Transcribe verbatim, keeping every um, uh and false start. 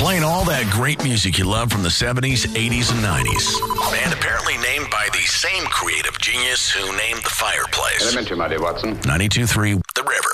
Playing all that great music you love from the seventies, eighties, and nineties. And apparently named by the same creative genius who named the fireplace. Elementary, my dear Watson. ninety-two point three The River.